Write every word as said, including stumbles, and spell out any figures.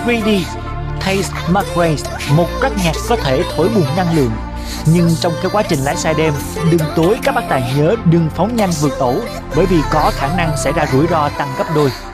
Greedy Taste McRae, một crack nhạc có thể thổi bùng năng lượng. Nhưng trong cái quá trình lái xe đêm, đừng tối các bác tài nhớ đừng phóng nhanh vượt ẩu, bởi vì có khả năng xảy ra rủi ro tăng gấp đôi.